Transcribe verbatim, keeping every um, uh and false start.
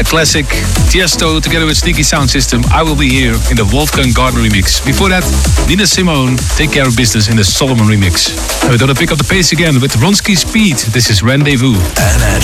classic Tiesto together with Sneaky Sound System, I Will Be Here in the Wolfgang Gardner remix. Before that, Nina Simone, Take Care of Business in the Solomon remix. And we're gonna pick up the pace again with Ronski Speed. This is Rendezvous. Energy.